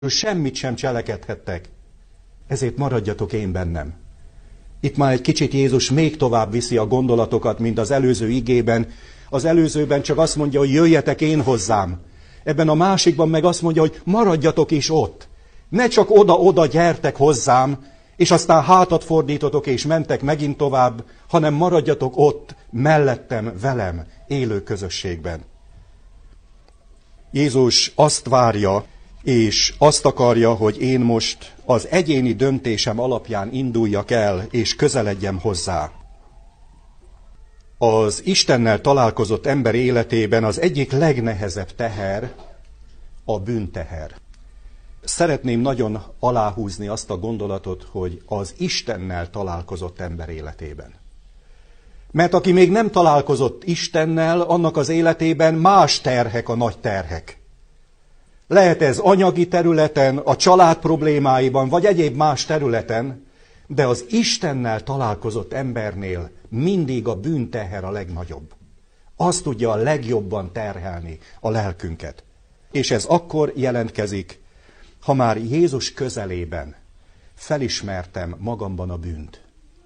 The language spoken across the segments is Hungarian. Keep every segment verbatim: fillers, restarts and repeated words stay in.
semmit sem cselekedhettek. Ezért maradjatok én bennem. Itt már egy kicsit Jézus még tovább viszi a gondolatokat, mint az előző igében. Az előzőben csak azt mondja, hogy jöjjetek én hozzám. Ebben a másikban meg azt mondja, hogy maradjatok is ott. Ne csak oda-oda gyertek hozzám, és aztán hátat fordítotok és mentek megint tovább, hanem maradjatok ott, mellettem, velem, élő közösségben. Jézus azt várja, és azt akarja, hogy én most az egyéni döntésem alapján induljak el, és közeledjem hozzá. Az Istennel találkozott ember életében az egyik legnehezebb teher a bűnteher. Szeretném nagyon aláhúzni azt a gondolatot, hogy az Istennel találkozott ember életében. Mert aki még nem találkozott Istennel, annak az életében más terhek a nagy terhek. Lehet ez anyagi területen, a család problémáiban, vagy egyéb más területen, de az Istennel találkozott embernél mindig a bűnteher a legnagyobb. Az tudja a legjobban terhelni a lelkünket. És ez akkor jelentkezik, ha már Jézus közelében felismertem magamban a bűnt.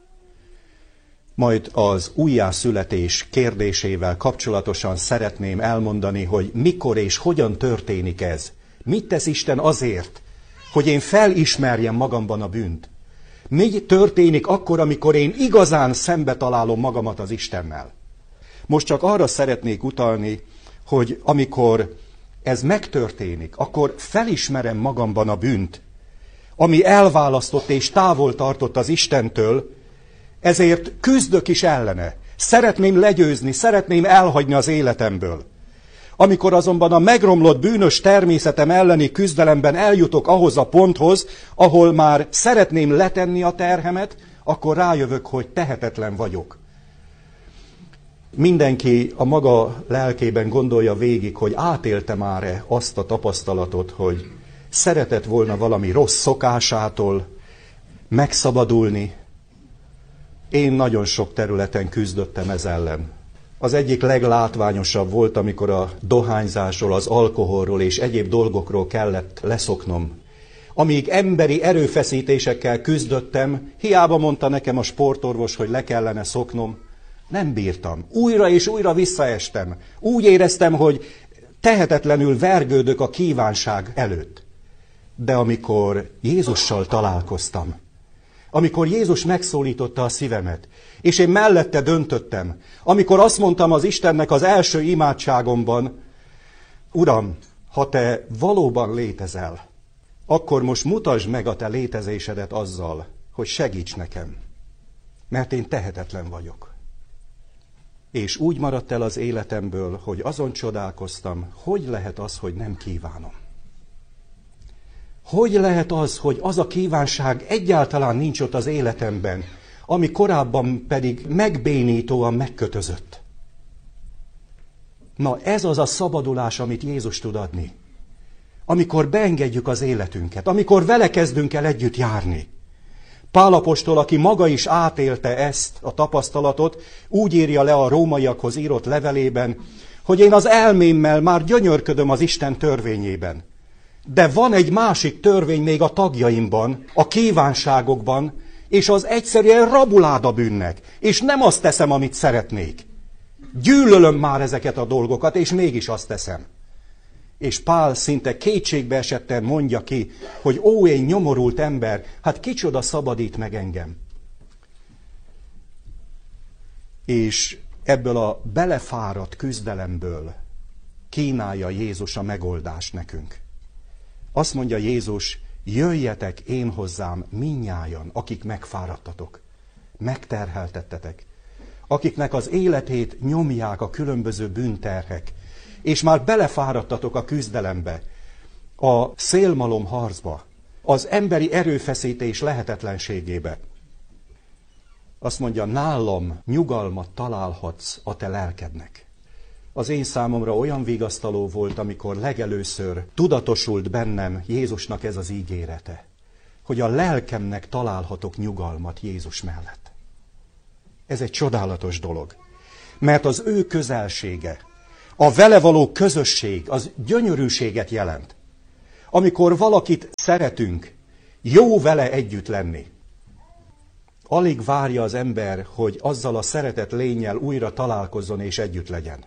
Majd az újjászületés kérdésével kapcsolatosan szeretném elmondani, hogy mikor és hogyan történik ez. Mit tesz Isten azért, hogy én felismerjem magamban a bűnt? Mi történik akkor, amikor én igazán szembe találom magamat az Istennel? Most csak arra szeretnék utalni, hogy amikor ez megtörténik, akkor felismerem magamban a bűnt, ami elválasztott és távol tartott az Istentől, ezért küzdök is ellene. Szeretném legyőzni, szeretném elhagyni az életemből. Amikor azonban a megromlott bűnös természetem elleni küzdelemben eljutok ahhoz a ponthoz, ahol már szeretném letenni a terhemet, akkor rájövök, hogy tehetetlen vagyok. Mindenki a maga lelkében gondolja végig, hogy átélte már-e azt a tapasztalatot, hogy szeretett volna valami rossz szokásától megszabadulni. Én nagyon sok területen küzdöttem ez ellen. Az egyik leglátványosabb volt, amikor a dohányzásról, az alkoholról és egyéb dolgokról kellett leszoknom. Amíg emberi erőfeszítésekkel küzdöttem, hiába mondta nekem a sportorvos, hogy le kellene szoknom, nem bírtam. Újra és újra visszaestem. Úgy éreztem, hogy tehetetlenül vergődök a kívánság előtt. De amikor Jézussal találkoztam, amikor Jézus megszólította a szívemet, és én mellette döntöttem, amikor azt mondtam az Istennek az első imádságomban, Uram, ha te valóban létezel, akkor most mutasd meg a te létezésedet azzal, hogy segíts nekem, mert én tehetetlen vagyok. És úgy maradt el az életemből, hogy azon csodálkoztam, hogy lehet az, hogy nem kívánom. Hogy lehet az, hogy az a kívánság egyáltalán nincs ott az életemben, ami korábban pedig megbénítóan megkötözött. Na ez az a szabadulás, amit Jézus tud adni. Amikor beengedjük az életünket, amikor vele kezdünk el együtt járni. Pál apostol, aki maga is átélte ezt a tapasztalatot, úgy írja le a rómaiakhoz írott levelében, hogy én az elmémmel már gyönyörködöm az Isten törvényében. De van egy másik törvény még a tagjaimban, a kívánságokban, és az egyszerűen rabulád a bűnnek, és nem azt teszem, amit szeretnék. Gyűlölöm már ezeket a dolgokat, és mégis azt teszem. És Pál szinte kétségbe esetten mondja ki, hogy ó, én nyomorult ember, hát kicsoda szabadít meg engem. És ebből a belefáradt küzdelemből kínálja Jézus a megoldást nekünk. Azt mondja Jézus, jöjjetek én hozzám mindnyájan, akik megfáradtatok, megterheltettetek, akiknek az életét nyomják a különböző bűnterhek, és már belefáradtatok a küzdelembe, a szélmalom harcba, az emberi erőfeszítés lehetetlenségébe. Azt mondja, nálam nyugalmat találhatsz a te lelkednek. Az én számomra olyan vigasztaló volt, amikor legelőször tudatosult bennem Jézusnak ez az ígérete, hogy a lelkemnek találhatok nyugalmat Jézus mellett. Ez egy csodálatos dolog, mert az ő közelsége, a vele való közösség, az gyönyörűséget jelent. Amikor valakit szeretünk, jó vele együtt lenni. Alig várja az ember, hogy azzal a szeretett lénnyel újra találkozzon és együtt legyen.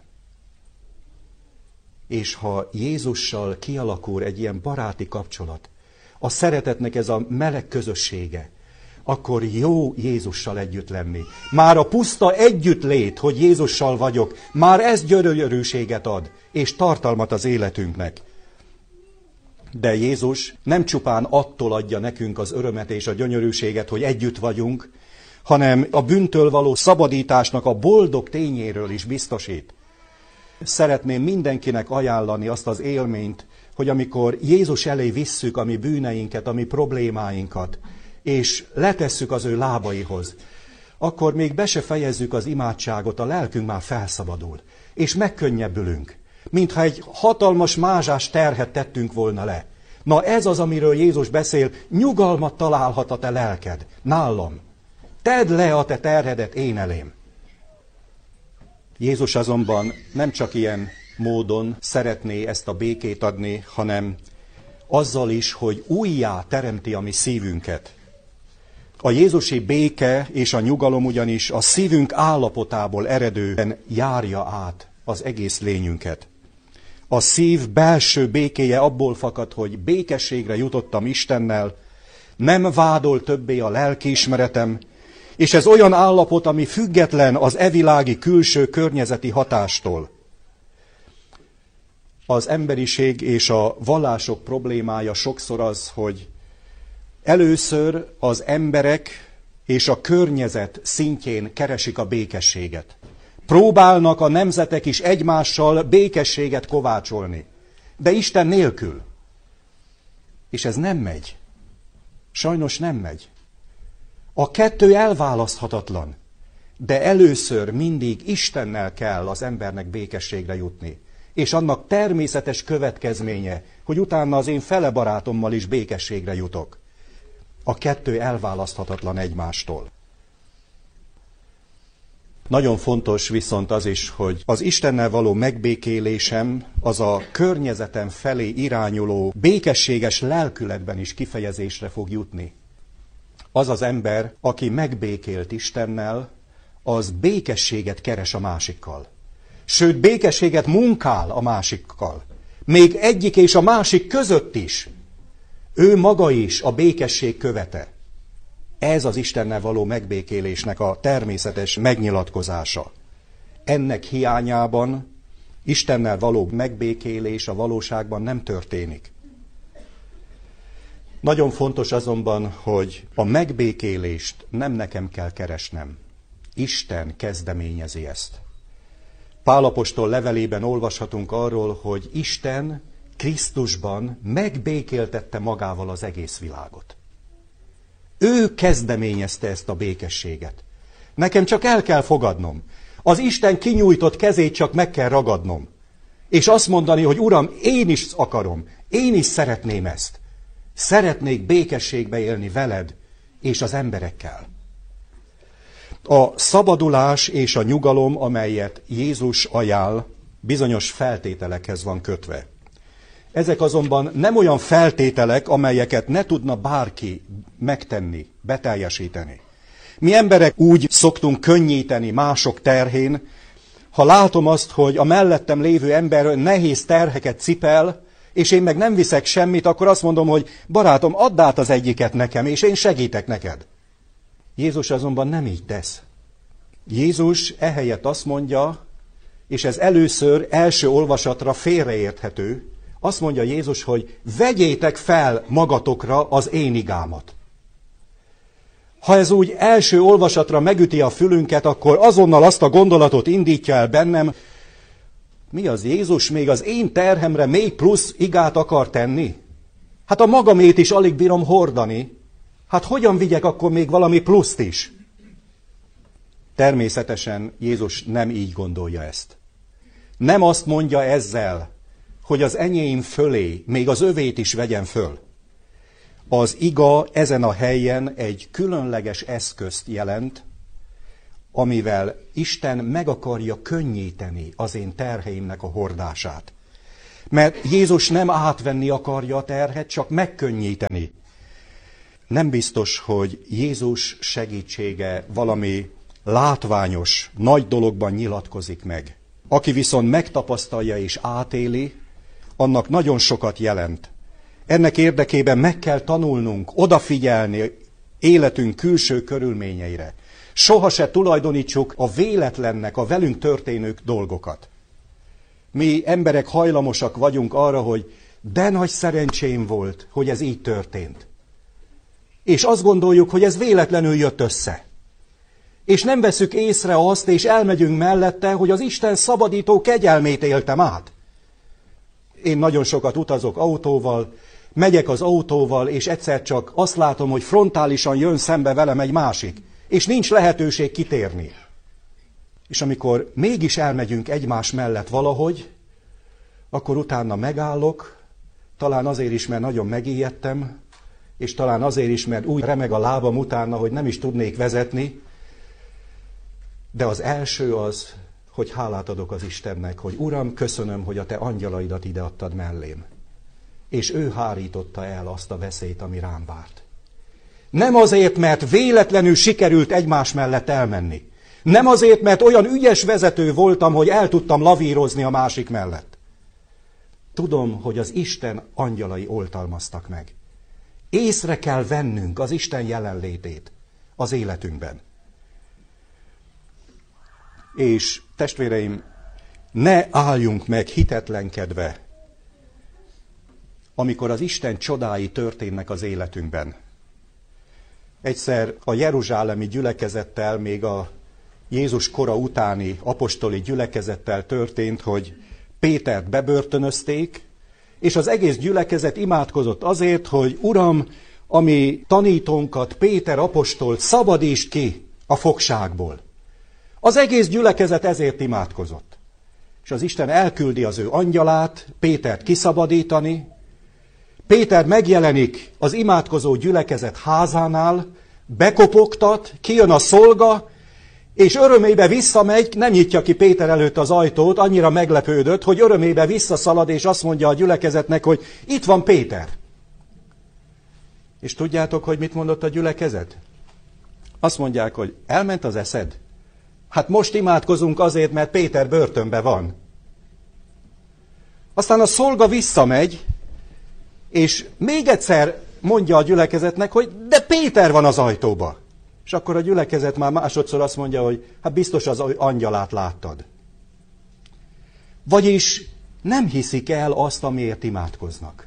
És ha Jézussal kialakul egy ilyen baráti kapcsolat, a szeretetnek ez a meleg közössége, akkor jó Jézussal együtt lenni. Már a puszta együttlét, hogy Jézussal vagyok, már ez gyönyörűséget ad, és tartalmat az életünknek. De Jézus nem csupán attól adja nekünk az örömet és a gyönyörűséget, hogy együtt vagyunk, hanem a bűntől való szabadításnak a boldog tényéről is biztosít. Szeretném mindenkinek ajánlani azt az élményt, hogy amikor Jézus elé visszük a mi bűneinket, a mi problémáinkat, és letesszük az ő lábaihoz, akkor még be se fejezzük az imádságot, a lelkünk már felszabadul, és megkönnyebbülünk, mintha egy hatalmas mázsás terhet tettünk volna le. Na ez az, amiről Jézus beszél, nyugalmat találhat a te lelked, nálam. Tedd le a te terhedet én elém. Jézus azonban nem csak ilyen módon szeretné ezt a békét adni, hanem azzal is, hogy újjá teremti a mi szívünket. A jézusi béke és a nyugalom ugyanis a szívünk állapotából eredően járja át az egész lényünket. A szív belső békéje abból fakad, hogy békességre jutottam Istennel, nem vádol többé a lelkiismeretem, és ez olyan állapot, ami független az evilági külső környezeti hatástól. Az emberiség és a vallások problémája sokszor az, hogy először az emberek és a környezet szintjén keresik a békességet. Próbálnak a nemzetek is egymással békességet kovácsolni, de Isten nélkül. És ez nem megy. Sajnos nem megy. A kettő elválaszthatatlan, de először mindig Istennel kell az embernek békességre jutni. És annak természetes következménye, hogy utána az én fele barátommal is békességre jutok. A kettő elválaszthatatlan egymástól. Nagyon fontos viszont az is, hogy az Istennel való megbékélésem az a környezetem felé irányuló békességes lelkületben is kifejezésre fog jutni. Az az ember, aki megbékélt Istennel, az békességet keres a másikkal. Sőt, békességet munkál a másikkal. Még egyik és a másik között is. Ő maga is a békesség követe. Ez az Istennel való megbékélésnek a természetes megnyilatkozása. Ennek hiányában Istennel való megbékélés a valóságban nem történik. Nagyon fontos azonban, hogy a megbékélést nem nekem kell keresnem. Isten kezdeményezi ezt. Pál apostol levelében olvashatunk arról, hogy Isten Krisztusban megbékéltette magával az egész világot. Ő kezdeményezte ezt a békességet. Nekem csak el kell fogadnom. Az Isten kinyújtott kezét csak meg kell ragadnom. És azt mondani, hogy Uram, én is akarom, én is szeretném ezt. Szeretnék békességbe élni veled és az emberekkel. A szabadulás és a nyugalom, amelyet Jézus ajánl, bizonyos feltételekhez van kötve. Ezek azonban nem olyan feltételek, amelyeket ne tudna bárki megtenni, beteljesíteni. Mi emberek úgy szoktunk könnyíteni mások terhén, ha látom azt, hogy a mellettem lévő ember nehéz terheket cipel, és én meg nem viszek semmit, akkor azt mondom, hogy barátom, add át az egyiket nekem, és én segítek neked. Jézus azonban nem így tesz. Jézus ehelyett azt mondja, és ez először első olvasatra félreérthető, azt mondja Jézus, hogy vegyétek fel magatokra az én igámat. Ha ez úgy első olvasatra megüti a fülünket, akkor azonnal azt a gondolatot indítja el bennem, mi az Jézus még az én terhemre még plusz igát akar tenni? Hát a magamét is alig bírom hordani. Hát hogyan vigyek akkor még valami pluszt is? Természetesen Jézus nem így gondolja ezt. Nem azt mondja ezzel, hogy az enyém fölé még az övét is vegyen föl. Az iga ezen a helyen egy különleges eszközt jelent, amivel Isten meg akarja könnyíteni az én terheimnek a hordását. Mert Jézus nem átvenni akarja a terhet, csak megkönnyíteni. Nem biztos, hogy Jézus segítsége valami látványos, nagy dologban nyilatkozik meg. Aki viszont megtapasztalja és átéli, annak nagyon sokat jelent. Ennek érdekében meg kell tanulnunk, odafigyelni életünk külső körülményeire. Soha se tulajdonítsuk a véletlennek, a velünk történő dolgokat. Mi emberek hajlamosak vagyunk arra, hogy de nagy szerencsém volt, hogy ez így történt. És azt gondoljuk, hogy ez véletlenül jött össze. És nem veszük észre azt, és elmegyünk mellette, hogy az Isten szabadító kegyelmét éltem át. Én nagyon sokat utazok autóval, megyek az autóval, és egyszer csak azt látom, hogy frontálisan jön szembe velem egy másik, és nincs lehetőség kitérni. És amikor mégis elmegyünk egymás mellett valahogy, akkor utána megállok, talán azért is, mert nagyon megijedtem, és talán azért is, mert úgy remeg a lábam utána, hogy nem is tudnék vezetni, de az első az, hogy hálát adok az Istennek, hogy Uram, köszönöm, hogy a te angyalaidat ideadtad mellém. És ő hárította el azt a veszélyt, ami rám várt. Nem azért, mert véletlenül sikerült egymás mellett elmenni. Nem azért, mert olyan ügyes vezető voltam, hogy el tudtam lavírozni a másik mellett. Tudom, hogy az Isten angyalai oltalmaztak meg. Észre kell vennünk az Isten jelenlétét az életünkben. És testvéreim, ne álljunk meg hitetlenkedve, amikor az Isten csodái történnek az életünkben. Egyszer a jeruzsálemi gyülekezettel, még a Jézus kora utáni apostoli gyülekezettel történt, hogy Pétert bebörtönözték, és az egész gyülekezet imádkozott azért, hogy Uram, ami tanítónkat, Péter apostolt, szabadítsd ki a fogságból. Az egész gyülekezet ezért imádkozott. És az Isten elküldi az ő angyalát, Pétert kiszabadítani. Péter megjelenik az imádkozó gyülekezet házánál, bekopogtat, kijön a szolga, és örömébe visszamegy, nem nyitja ki Péter előtt az ajtót, annyira meglepődött, hogy örömébe visszaszalad, és azt mondja a gyülekezetnek, hogy itt van Péter. És tudjátok, hogy mit mondott a gyülekezet? Azt mondják, hogy elment az eszed? Hát most imádkozunk azért, mert Péter börtönben van. Aztán a szolga visszamegy, és még egyszer mondja a gyülekezetnek, hogy de Péter van az ajtóba. És akkor a gyülekezet már másodszor azt mondja, hogy hát biztos az angyalát láttad. Vagyis nem hiszik el azt, amiért imádkoznak.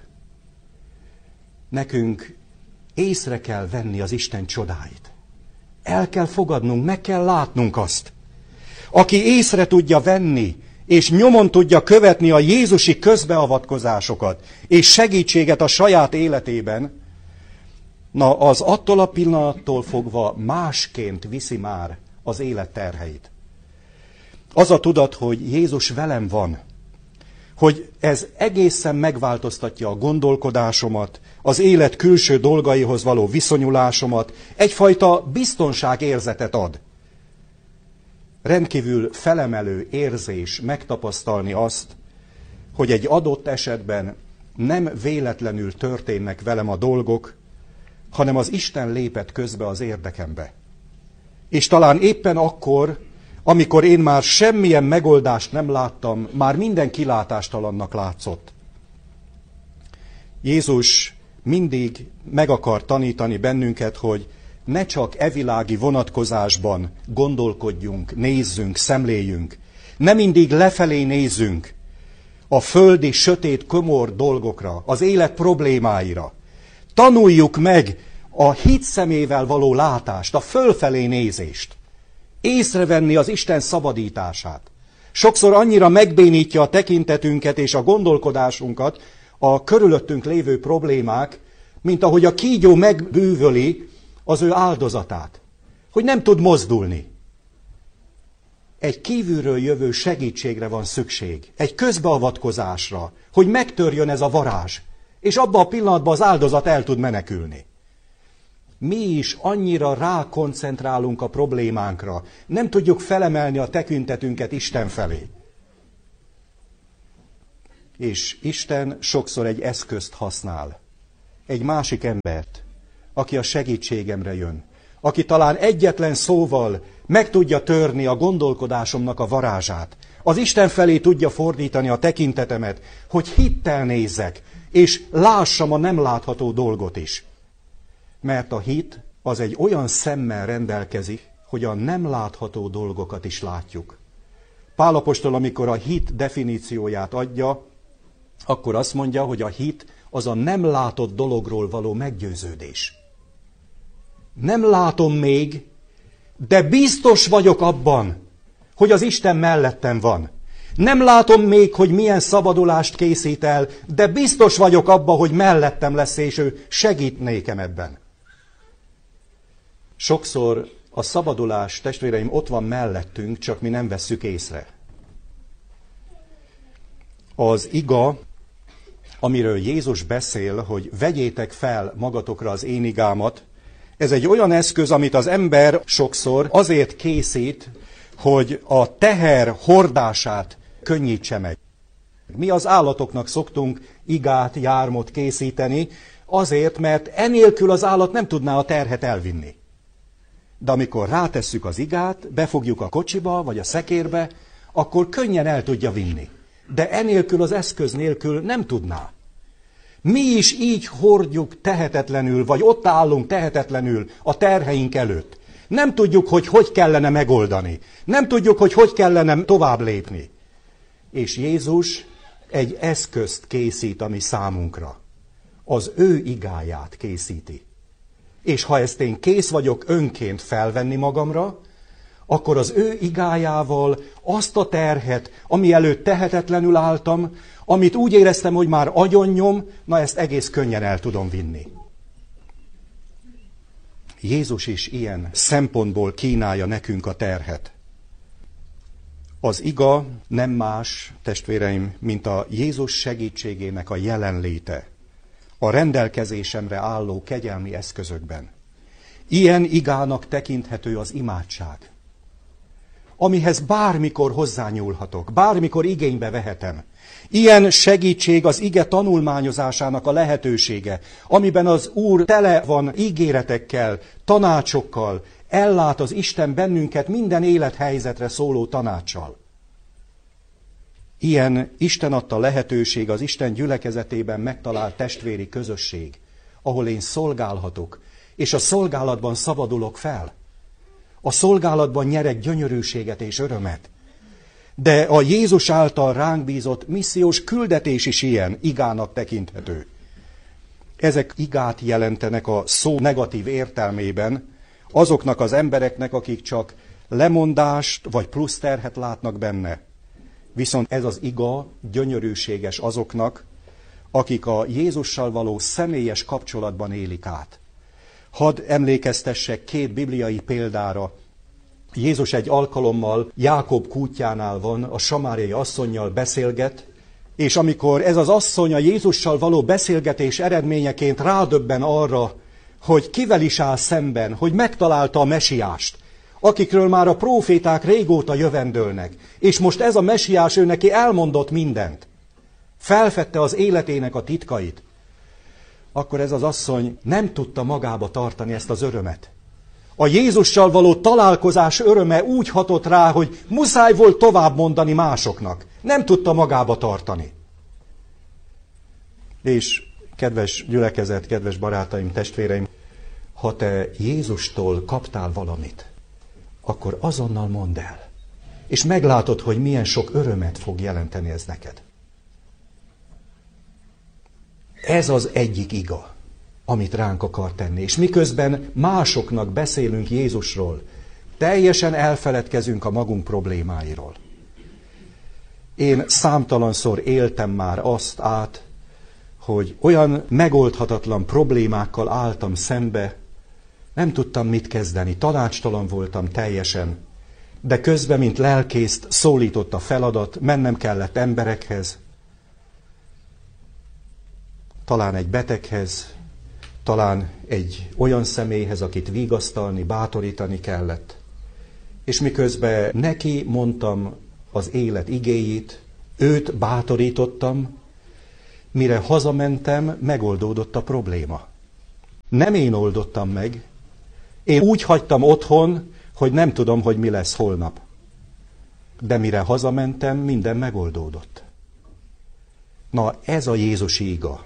Nekünk észre kell venni az Isten csodáit. El kell fogadnunk, meg kell látnunk azt. Aki észre tudja venni, és nyomon tudja követni a jézusi közbeavatkozásokat, és segítséget a saját életében, na az attól a pillanattól fogva másként viszi már az élet terheit. Az a tudat, hogy Jézus velem van, hogy ez egészen megváltoztatja a gondolkodásomat, az élet külső dolgaihoz való viszonyulásomat, egyfajta biztonságérzetet ad. Rendkívül felemelő érzés megtapasztalni azt, hogy egy adott esetben nem véletlenül történnek velem a dolgok, hanem az Isten lépett közbe az érdekembe. És talán éppen akkor, amikor én már semmilyen megoldást nem láttam, már minden kilátástalannak látszott. Jézus mindig meg akar tanítani bennünket, hogy ne csak evilági vonatkozásban gondolkodjunk, nézzünk, szemléljünk. Ne mindig lefelé nézzünk a földi, sötét, komor dolgokra, az élet problémáira. Tanuljuk meg a hit szemével való látást, a fölfelé nézést. Észrevenni az Isten szabadítását. Sokszor annyira megbénítja a tekintetünket és a gondolkodásunkat a körülöttünk lévő problémák, mint ahogy a kígyó megbűvöli az ő áldozatát, hogy nem tud mozdulni. Egy kívülről jövő segítségre van szükség, egy közbeavatkozásra, hogy megtörjön ez a varázs, és abban a pillanatban az áldozat el tud menekülni. Mi is annyira rákoncentrálunk a problémánkra, nem tudjuk felemelni a tekintetünket Isten felé. És Isten sokszor egy eszközt használ. Egy másik embert, aki a segítségemre jön. Aki talán egyetlen szóval meg tudja törni a gondolkodásomnak a varázsát. Az Isten felé tudja fordítani a tekintetemet, hogy hittel nézzek, és lássam a nem látható dolgot is. Mert a hit az egy olyan szemmel rendelkezik, hogy a nem látható dolgokat is látjuk. Pál apostol, amikor a hit definícióját adja, akkor azt mondja, hogy a hit az a nem látott dologról való meggyőződés. Nem látom még, de biztos vagyok abban, hogy az Isten mellettem van. Nem látom még, hogy milyen szabadulást készít el, de biztos vagyok abban, hogy mellettem lesz, és ő segít nékem ebben. Sokszor a szabadulás, testvéreim, ott van mellettünk, csak mi nem vesszük észre. Az iga, amiről Jézus beszél, hogy vegyétek fel magatokra az én igámat, ez egy olyan eszköz, amit az ember sokszor azért készít, hogy a teher hordását könnyítse meg. Mi az állatoknak szoktunk igát, jármot készíteni, azért, mert enélkül az állat nem tudná a terhet elvinni. De amikor rátesszük az igát, befogjuk a kocsiba, vagy a szekérbe, akkor könnyen el tudja vinni. De enélkül, az eszköz nélkül nem tudná. Mi is így hordjuk tehetetlenül, vagy ott állunk tehetetlenül a terheink előtt. Nem tudjuk, hogy hogy kellene megoldani. Nem tudjuk, hogy hogy kellene tovább lépni. És Jézus egy eszközt készít a mi számunkra. Az ő igáját készíti. És ha ezt én kész vagyok önként felvenni magamra, akkor az ő igájával azt a terhet, ami előtt tehetetlenül álltam, amit úgy éreztem, hogy már agyonnyom, na ezt egész könnyen el tudom vinni. Jézus is ilyen szempontból kínálja nekünk a terhet. Az iga nem más, testvéreim, mint a Jézus segítségének a jelenléte a rendelkezésemre álló kegyelmi eszközökben. Ilyen igának tekinthető az imádság, amihez bármikor hozzányúlhatok, bármikor igénybe vehetem. Ilyen segítség az ige tanulmányozásának a lehetősége, amiben az Úr tele van ígéretekkel, tanácsokkal, ellát az Isten bennünket minden élethelyzetre szóló tanácssal. Ilyen Isten adta lehetőség az Isten gyülekezetében megtalált testvéri közösség, ahol én szolgálhatok, és a szolgálatban szabadulok fel. A szolgálatban nyerek gyönyörűséget és örömet. De a Jézus által ránk bízott missziós küldetés is ilyen igának tekinthető. Ezek igát jelentenek a szó negatív értelmében azoknak az embereknek, akik csak lemondást vagy plusz terhet látnak benne. Viszont ez az iga gyönyörűséges azoknak, akik a Jézussal való személyes kapcsolatban élik át. Hadd emlékeztessek két bibliai példára. Jézus egy alkalommal Jákob kútjánál van, a samáriai asszonnyal beszélget, és amikor ez az asszony a Jézussal való beszélgetés eredményeként rádöbben arra, hogy kivel is áll szemben, hogy megtalálta a mesiást, akikről már a próféták régóta jövendölnek, és most ez a mesiás ő neki elmondott mindent, felfedte az életének a titkait, akkor ez az asszony nem tudta magába tartani ezt az örömet. A Jézussal való találkozás öröme úgy hatott rá, hogy muszáj volt tovább mondani másoknak. Nem tudta magába tartani. És kedves gyülekezet, kedves barátaim, testvéreim, ha te Jézustól kaptál valamit, akkor azonnal mondd el. És meglátod, hogy milyen sok örömet fog jelenteni ez neked. Ez az egyik iga, amit ránk akar tenni. És miközben másoknak beszélünk Jézusról, teljesen elfeledkezünk a magunk problémáiról. Én számtalanszor éltem már azt át, hogy olyan megoldhatatlan problémákkal álltam szembe, nem tudtam mit kezdeni, tanácstalan voltam teljesen, de közben, mint lelkészt szólított a feladat, mennem kellett emberekhez, talán egy beteghez, talán egy olyan személyhez, akit vigasztalni, bátorítani kellett. És miközben neki mondtam az élet igéjét, őt bátorítottam, Mire hazamentem, megoldódott a probléma. Nem én oldottam meg. Én úgy hagytam otthon, hogy nem tudom, hogy mi lesz holnap. De mire hazamentem, minden megoldódott. Na, ez a Jézusi iga.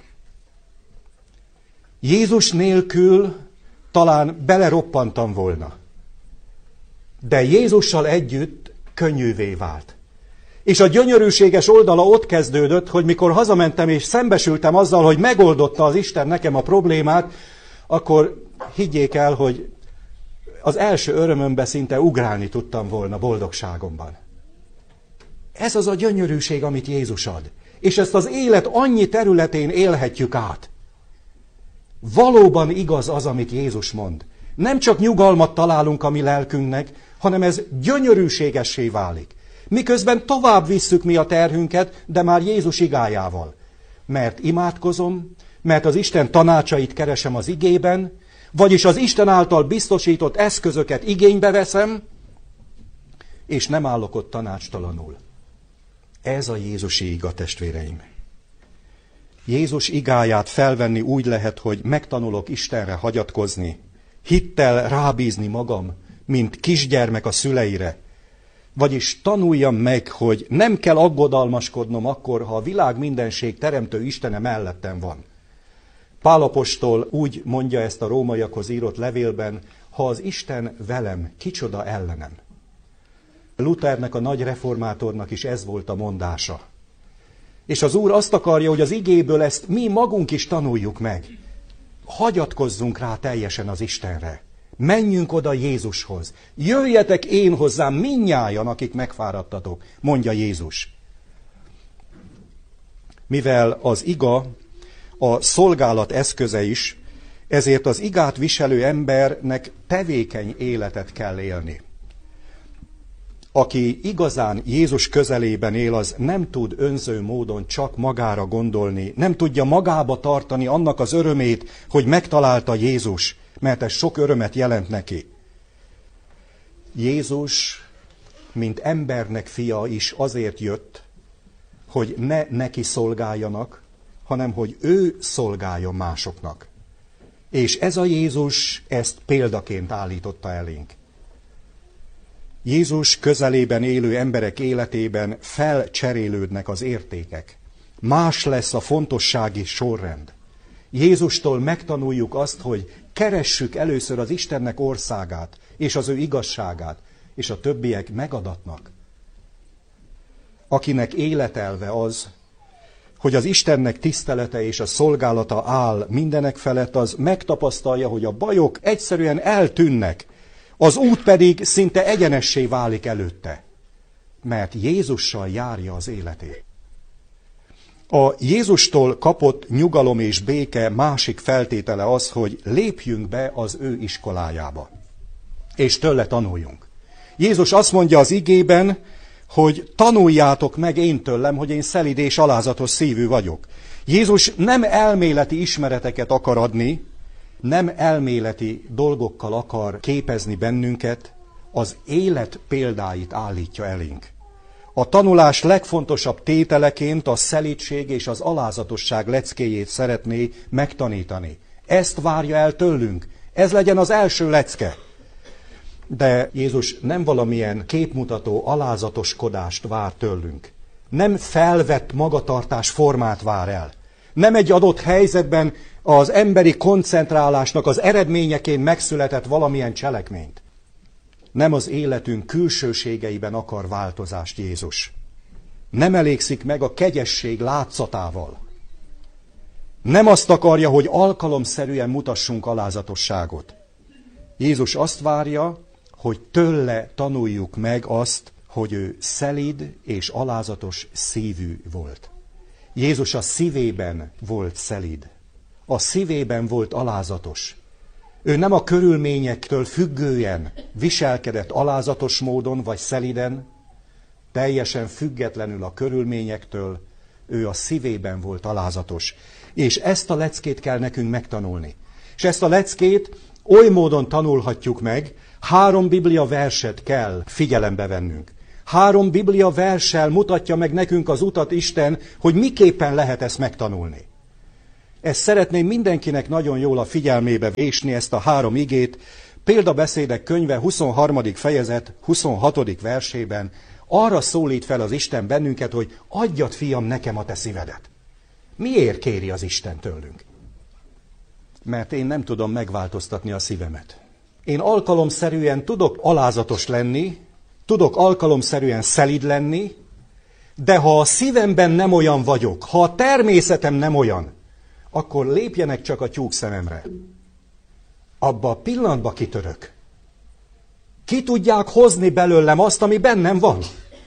Jézus nélkül talán beleroppantam volna. De Jézussal együtt könnyűvé vált. És a gyönyörűséges oldala ott kezdődött, hogy mikor hazamentem és szembesültem azzal, hogy megoldotta az Isten nekem a problémát, akkor higgyék el, hogy az első örömömbe szinte ugrálni tudtam volna boldogságomban. Ez az a gyönyörűség, amit Jézus ad. És ezt az élet annyi területén élhetjük át. Valóban igaz az, amit Jézus mond. Nem csak nyugalmat találunk a mi lelkünknek, hanem ez gyönyörűségessé válik. Miközben tovább visszük mi a terhünket, de már Jézus igájával. Mert imádkozom, mert az Isten tanácsait keresem az igében, vagyis az Isten által biztosított eszközöket igénybe veszem, és nem állok ott tanácstalanul. Ez a Jézusi iga, testvéreim. Jézus igáját felvenni úgy lehet, hogy megtanulok Istenre hagyatkozni, hittel rábízni magam, mint kisgyermek a szüleire. Vagyis tanuljam meg, hogy nem kell aggodalmaskodnom akkor, ha a világ mindenség teremtő Istene mellettem van. Pál apostol úgy mondja ezt a rómaiakhoz írott levélben, ha az Isten velem, kicsoda ellenem. Luthernek, a nagy reformátornak is ez volt a mondása. És az Úr azt akarja, hogy az igéből ezt mi magunk is tanuljuk meg. Hagyatkozzunk rá teljesen az Istenre. Menjünk oda Jézushoz. Jöjjetek én hozzám mindnyájan, akik megfáradtatok, mondja Jézus. Mivel az iga a szolgálat eszköze is, ezért az igát viselő embernek tevékeny életet kell élni. Aki igazán Jézus közelében él, az nem tud önző módon csak magára gondolni, nem tudja magába tartani annak az örömét, hogy megtalálta Jézus, mert ez sok örömet jelent neki. Jézus, mint embernek fia is azért jött, hogy ne neki szolgáljanak, hanem hogy ő szolgáljon másoknak. És ez a Jézus ezt példaként állította elénk. Jézus közelében élő emberek életében felcserélődnek az értékek. Más lesz a fontossági sorrend. Jézustól megtanuljuk azt, hogy keressük először az Istennek országát, és az ő igazságát, és a többiek megadatnak. Akinek életelve az, hogy az Istennek tisztelete és a szolgálata áll mindenek felett, az megtapasztalja, hogy a bajok egyszerűen eltűnnek, az út pedig szinte egyenessé válik előtte, mert Jézussal járja az életét. A Jézustól kapott nyugalom és béke másik feltétele az, hogy lépjünk be az ő iskolájába, és tőle tanuljunk. Jézus azt mondja az igében, hogy tanuljátok meg én tőlem, hogy én szelíd és alázatos szívű vagyok. Jézus nem elméleti ismereteket akar adni, nem elméleti dolgokkal akar képezni bennünket, az élet példáit állítja elénk. A tanulás legfontosabb tételeként a szelídség és az alázatosság leckéjét szeretné megtanítani. Ezt várja el tőlünk. Ez legyen az első lecke. De Jézus nem valamilyen képmutató alázatoskodást vár tőlünk. Nem felvett magatartás formát vár el. Nem egy adott helyzetben az emberi koncentrálásnak az eredményeként megszületett valamilyen cselekményt. Nem az életünk külsőségeiben akar változást Jézus. Nem elégszik meg a kegyesség látszatával. Nem azt akarja, hogy alkalomszerűen mutassunk alázatosságot. Jézus azt várja, hogy tőle tanuljuk meg azt, hogy ő szelíd és alázatos szívű volt. Jézus a szívében volt szelíd. A szívében volt alázatos. Ő nem a körülményektől függően viselkedett alázatos módon vagy szelíden, teljesen függetlenül a körülményektől, ő a szívében volt alázatos. És ezt a leckét kell nekünk megtanulni. És ezt a leckét oly módon tanulhatjuk meg, három Biblia verset kell figyelembe vennünk. Három Biblia verssel mutatja meg nekünk az utat Isten, hogy miképpen lehet ezt megtanulni. Ezt szeretném mindenkinek nagyon jól a figyelmébe vésni, ezt a három igét. Példabeszédek könyve huszonharmadik fejezet huszonhatodik versében arra szólít fel az Isten bennünket, hogy adjad, fiam, nekem a te szívedet. Miért kéri az Isten tőlünk? Mert én nem tudom megváltoztatni a szívemet. Én alkalomszerűen tudok alázatos lenni, tudok alkalomszerűen szelíd lenni, de ha a szívemben nem olyan vagyok, ha a természetem nem olyan, akkor lépjenek csak a tyúk szememre. Abba a pillanatban kitörök. Ki tudják hozni belőlem azt, ami bennem van?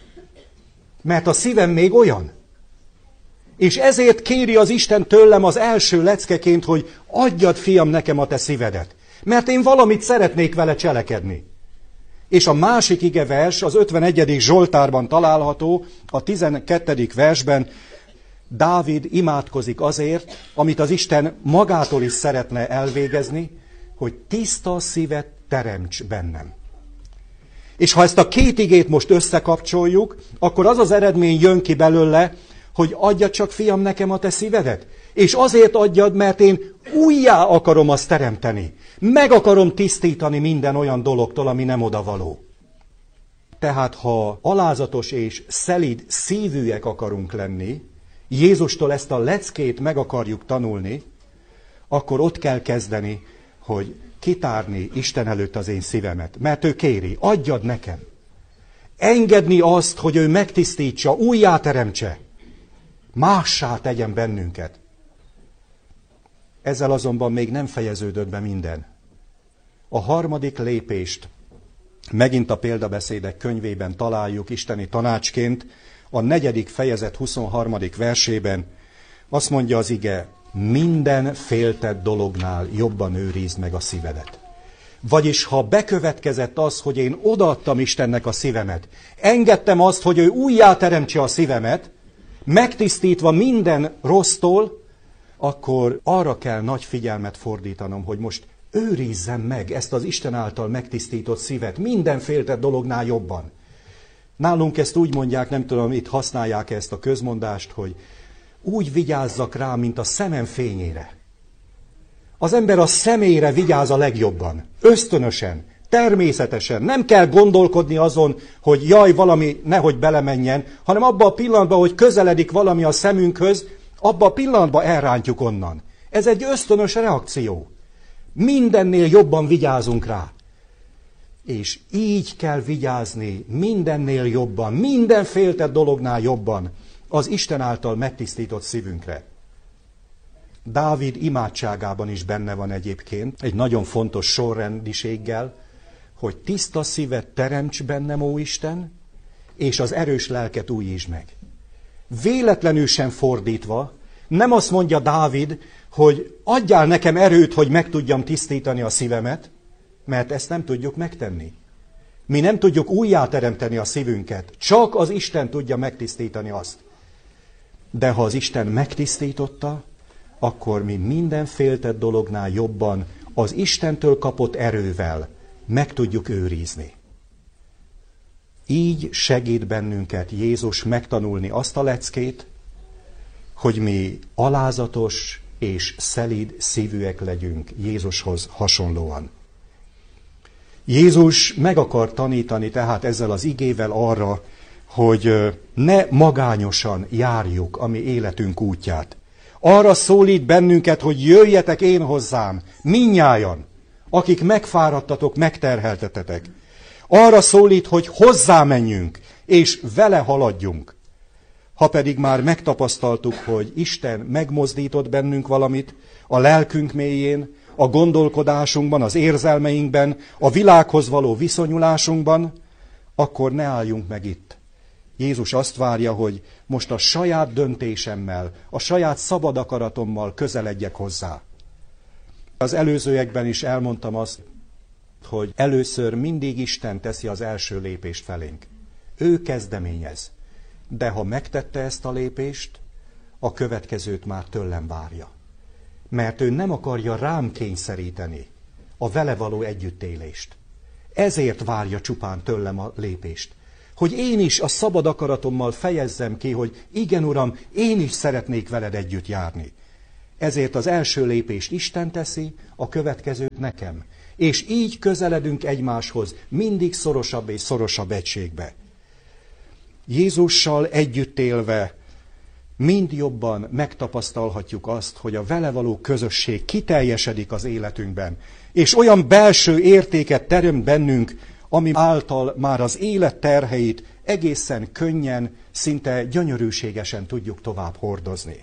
Mert a szívem még olyan. És ezért kéri az Isten tőlem az első leckeként, hogy adjad, fiam, nekem a te szívedet. Mert én valamit szeretnék vele cselekedni. És a másik igevers az ötvenegyedik Zsoltárban található, a tizenkettedik versben Dávid imádkozik azért, amit az Isten magától is szeretne elvégezni, hogy tiszta szívet teremts bennem. És ha ezt a két igét most összekapcsoljuk, akkor az az eredmény jön ki belőle, hogy adjad csak, fiam, nekem a te szívedet. És azért adjad, mert én újjá akarom azt teremteni. Meg akarom tisztítani minden olyan dologtól, ami nem odavaló. Tehát ha alázatos és szelíd szívűek akarunk lenni, Jézustól ezt a leckét meg akarjuk tanulni, akkor ott kell kezdeni, hogy kitárni Isten előtt az én szívemet. Mert ő kéri, adjad nekem. Engedni azt, hogy ő megtisztítsa, újjáteremtse. Mássá tegyen bennünket. Ezzel azonban még nem fejeződött be minden. A harmadik lépést megint a példabeszédek könyvében találjuk isteni tanácsként, a negyedik fejezet huszonharmadik versében. Azt mondja az ige, minden féltett dolognál jobban őrizd meg a szívedet. Vagyis ha bekövetkezett az, hogy én odaadtam Istennek a szívemet, engedtem azt, hogy ő újjáteremtse a szívemet, megtisztítva minden rossztól, akkor arra kell nagy figyelmet fordítanom, hogy most őrizzem meg ezt az Isten által megtisztított szívet minden féltett dolognál jobban. Nálunk ezt úgy mondják, nem tudom, itt használják ezt a közmondást, hogy úgy vigyázzak rá, mint a szemem fényére. Az ember a szemére vigyáz a legjobban, ösztönösen, természetesen. Nem kell gondolkodni azon, hogy jaj, valami nehogy belemenjen, hanem abban a pillanatban, hogy közeledik valami a szemünkhöz, abban a pillanatban elrántjuk onnan. Ez egy ösztönös reakció. Mindennél jobban vigyázunk rá. És így kell vigyázni mindennél jobban, minden féltett dolognál jobban az Isten által megtisztított szívünkre. Dávid imádságában is benne van egyébként, egy nagyon fontos sorrendiséggel, hogy tiszta szívet teremts bennem, ó Isten, és az erős lelket újítsd meg. Véletlenül sem fordítva, nem azt mondja Dávid, hogy adjál nekem erőt, hogy meg tudjam tisztítani a szívemet, mert ezt nem tudjuk megtenni. Mi nem tudjuk újjáteremteni a szívünket, csak az Isten tudja megtisztítani azt. De ha az Isten megtisztította, akkor mi minden féltett dolognál jobban az Istentől kapott erővel meg tudjuk őrizni. Így segít bennünket Jézus megtanulni azt a leckét, hogy mi alázatos és szelíd szívűek legyünk Jézushoz hasonlóan. Jézus meg akar tanítani tehát ezzel az igével arra, hogy ne magányosan járjuk a mi életünk útját. Arra szólít bennünket, hogy jöjjetek én hozzám, mindnyájan, akik megfáradtatok, megterheltetetek. Arra szólít, hogy hozzá menjünk, és vele haladjunk. Ha pedig már megtapasztaltuk, hogy Isten megmozdított bennünk valamit, a lelkünk mélyén, a gondolkodásunkban, az érzelmeinkben, a világhoz való viszonyulásunkban, akkor ne álljunk meg itt. Jézus azt várja, hogy most a saját döntésemmel, a saját szabad akaratommal közeledjek hozzá. Az előzőekben is elmondtam azt, hogy először mindig Isten teszi az első lépést felénk. Ő kezdeményez. De ha megtette ezt a lépést, a következőt már tőlem várja. Mert ő nem akarja rám kényszeríteni a vele való együttélést. Ezért várja csupán tőlem a lépést. hogy én is a szabad akaratommal fejezzem ki, hogy igen, Uram, én is szeretnék veled együtt járni. Ezért az első lépést Isten teszi, a következőt nekem. És így közeledünk egymáshoz, mindig szorosabb és szorosabb egységbe. Jézussal együtt élve mind jobban megtapasztalhatjuk azt, hogy a vele való közösség kiteljesedik az életünkben, és olyan belső értéket teremt bennünk, ami által már az élet terheit egészen könnyen, szinte gyönyörűségesen tudjuk tovább hordozni.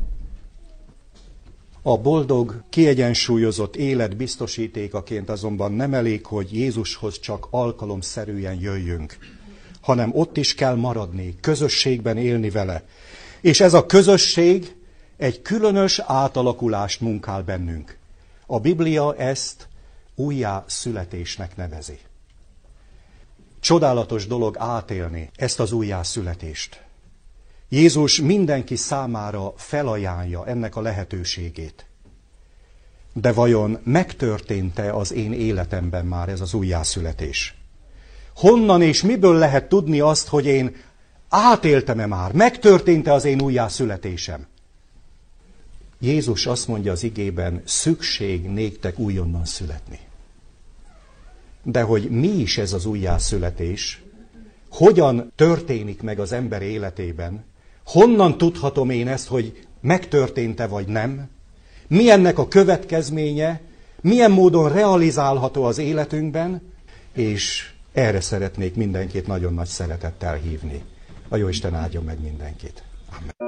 A boldog, kiegyensúlyozott élet biztosítékaként azonban nem elég, hogy Jézushoz csak alkalomszerűen jöjjünk, hanem ott is kell maradni, közösségben élni vele. És ez a közösség egy különös átalakulást munkál bennünk. A Biblia ezt újjá születésnek nevezi. Csodálatos dolog átélni ezt az újjászületést. Jézus mindenki számára felajánlja ennek a lehetőségét. De vajon megtörtént-e az én életemben már ez az újjászületés? Honnan és miből lehet tudni azt, hogy én átéltem-e már? Megtörtént-e az én újjászületésem? Jézus azt mondja az igében, szükség néktek újonnan születni. De hogy mi is ez az újjászületés, hogyan történik meg az ember életében, honnan tudhatom én ezt, hogy megtörtént-e vagy nem, mi ennek a következménye, milyen módon realizálható az életünkben, és erre szeretnék mindenkit nagyon nagy szeretettel hívni. A Jóisten áldjon meg mindenkit. Amen.